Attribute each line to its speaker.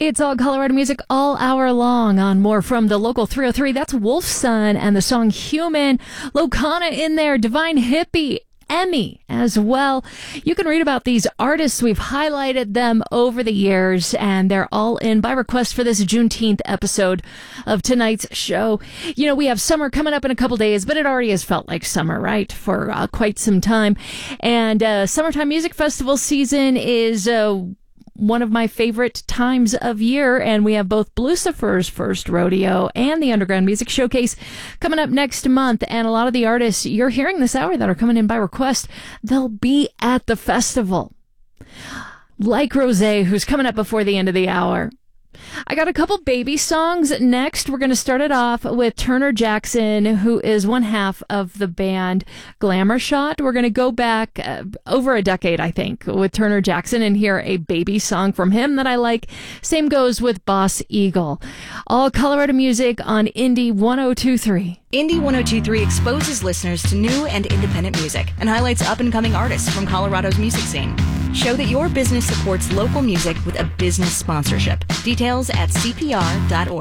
Speaker 1: It's all Colorado music all hour long on More from the Local 303. That's Wolfson and the song Human. Locana in there, Divine Hippie, Emmy as well. You can read about these artists. We've highlighted them over the years, and they're all in by request for this Juneteenth episode of tonight's show. You know, we have summer coming up in a couple days, but it already has felt like summer, right, for quite some time. And summertime music festival season is one of my favorite times of year, and we have both Blucifer's first rodeo and the Underground Music Showcase coming up next month. And a lot of the artists you're hearing this hour that are coming in by request, they'll be at the festival. Like Rosé, who's coming up before the end of the hour. I got a couple baby songs next. We're going to start it off with Turner Jackson, who is one half of the band Glamour Shot. We're going to go back over a decade, I think, with Turner Jackson and hear a baby song from him that I like. Same goes with Boss Eagle. All Colorado music on Indie 102.3.
Speaker 2: Indie 102.3 exposes listeners to new and independent music and highlights up-and-coming artists from Colorado's music scene. Show that your business supports local music with a business sponsorship. Details at cpr.org.